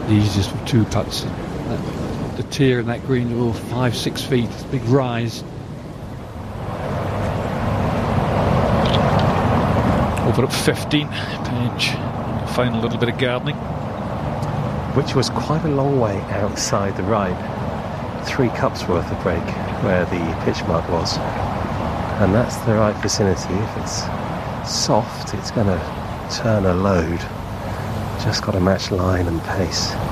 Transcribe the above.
the easiest of two putts. The tier in that green, 5-6 feet, it's a big rise. Over at 15, Page found a little bit of gardening. Which was quite a long way outside the right. 3 cups worth of break where the pitch mark was. And that's the right vicinity. If it's soft, it's going to turn a load. Just got to match line and pace.